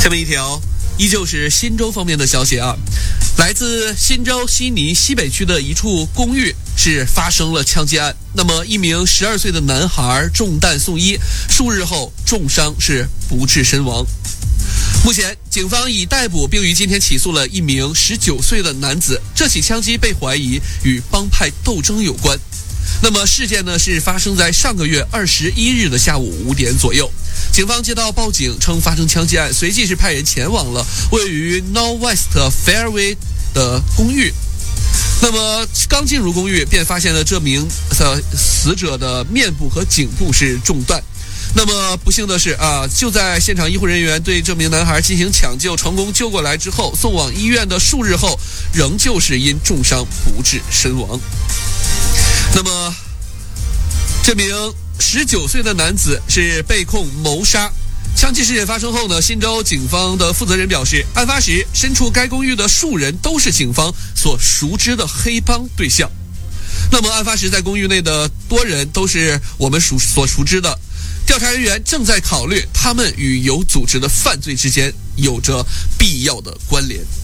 下面一条依旧是新州方面的消息啊，来自新州悉尼西北区的一处公寓是发生了枪击案。那么一名12岁的男孩中弹送医，数日后重伤是不治身亡。目前警方已逮捕并于今天起诉了一名19岁的男子，这起枪击被怀疑与帮派斗争有关。那么事件呢是发生在上个月21日的下午5点左右。警方接到报警称发生枪击案，随即是派人前往了位于 Northwest Fairway 的公寓。那么刚进入公寓便发现了这名死者的面部和颈部是中弹。那么不幸的是就在现场医护人员对这名男孩进行抢救，成功救过来之后，送往医院的数日后，仍旧是因重伤不治身亡。那么这名19岁的男子是被控谋杀。枪击事件发生后呢，新州警方的负责人表示，案发时身处该公寓的数人都是警方所熟知的黑帮对象。那么案发时在公寓内的多人都是我们所熟知的，调查人员正在考虑他们与有组织的犯罪之间有着必要的关联。